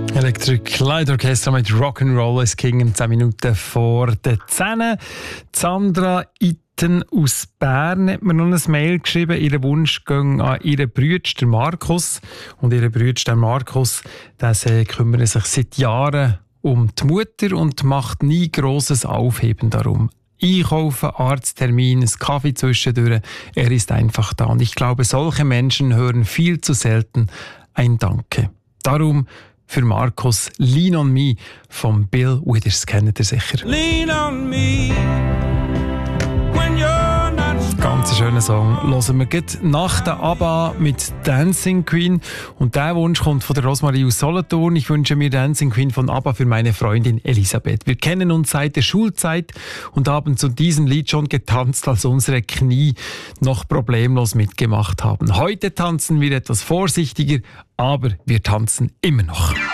Electric Light Orchestra mit Rock'n'Roll is King, 10 Minuten vor der 10. Sandra Itten aus Bern hat mir noch ein Mail geschrieben. Ihr Wunsch ging an ihren Bruder, der Markus. Und ihr Bruder, der Markus, der kümmert sich seit Jahren um die Mutter und macht nie grosses Aufheben darum. Einkaufen, Arzttermin, ein Kaffee zwischendurch. Er ist einfach da. Und ich glaube, solche Menschen hören viel zu selten ein Danke. Darum für Markus «Lean on Me» von Bill Withers, kennt ihr sicher. Lean on me when you're not strong. Ganz schöner Song. Hören wir gleich nach der ABBA mit «Dancing Queen». Und der Wunsch kommt von der Rosmarie aus Solothurn. Ich wünsche mir «Dancing Queen» von ABBA für meine Freundin Elisabeth. Wir kennen uns seit der Schulzeit und haben zu diesem Lied schon getanzt, als unsere Knie noch problemlos mitgemacht haben. Heute tanzen wir etwas vorsichtiger, aber wir tanzen immer noch.